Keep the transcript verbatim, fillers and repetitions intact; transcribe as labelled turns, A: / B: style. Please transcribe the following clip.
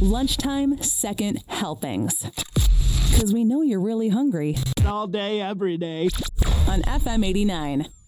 A: Lunchtime Second Helpings. Because we know you're really hungry.
B: All day, every day.
A: On F M eighty-nine.